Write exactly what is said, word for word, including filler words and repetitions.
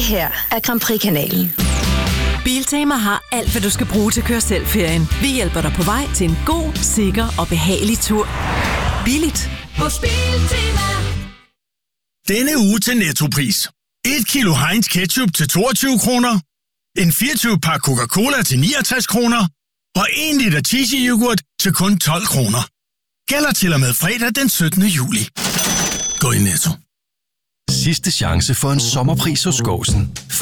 her er Grand Prix-kanalen. Biltema har alt, hvad du skal bruge til at køre selv-ferien. Vi hjælper dig på vej til en god, sikker og behagelig tur. Billigt. Hos Biltema. Denne uge til Nettopris. et kilo Heinz ketchup til toogtyve kroner. En fireogtyve pakke Coca-Cola til niogtres kroner. Og en liter cheesy-yoghurt til kun tolv kroner. Gælder til og med fredag den syttende juli. Gå i Netto. Sidste chance for en sommerpris hos Gåsen.